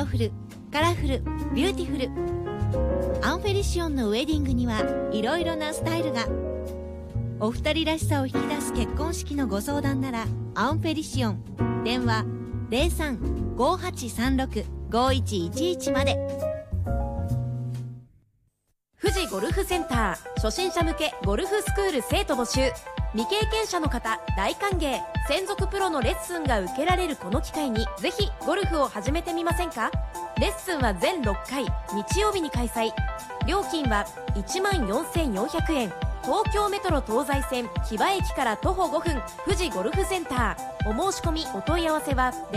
フル、カラフル、ビューティフル。アンフェリシオンのウェディングにはいろいろなスタイルが。お二人らしさを引き出す結婚式のご相談ならアンフェリシオン。電話03-5836-5111まで。 富士ゴルフセンター初心者向けゴルフスクール生徒募集。未経験者の方大歓迎。専属プロのレッスンが受けられるこの機会にぜひゴルフを始めてみませんか。レッスンは全6回日曜日に開催。料金は14,400円。東京メトロ東西線木場駅から徒歩5分。富士ゴルフセンター。お申し込みお問い合わせは